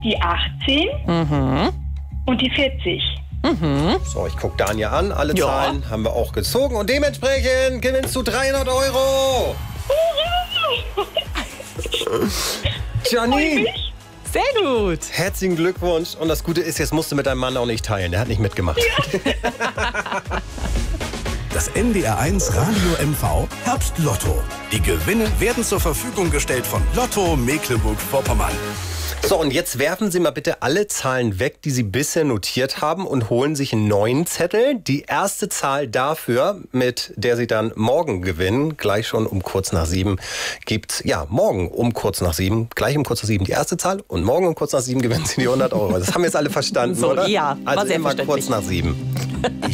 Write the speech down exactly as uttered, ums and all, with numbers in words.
die achtzehn Mhm. und die vierzig. Mhm. So, ich gucke Dania an. Alle Ja. Zahlen haben wir auch gezogen. Und dementsprechend gewinnst du dreihundert Euro. Janine, Sehr gut. herzlichen Glückwunsch. Und das Gute ist, jetzt musst du mit deinem Mann auch nicht teilen. Der hat nicht mitgemacht. Das N D R eins Radio M V Herbst Lotto. Die Gewinne werden zur Verfügung gestellt von Lotto Mecklenburg-Vorpommern. So, und jetzt werfen Sie mal bitte alle Zahlen weg, die Sie bisher notiert haben und holen sich einen neuen Zettel. Die erste Zahl dafür, mit der Sie dann morgen gewinnen, gleich schon um kurz nach sieben, gibt's, ja, morgen um kurz nach sieben, gleich um kurz nach sieben die erste Zahl und morgen um kurz nach sieben gewinnen Sie die hundert Euro. Das haben jetzt alle verstanden, So, oder? ja, war also sehr immer verständlich. kurz nach sieben.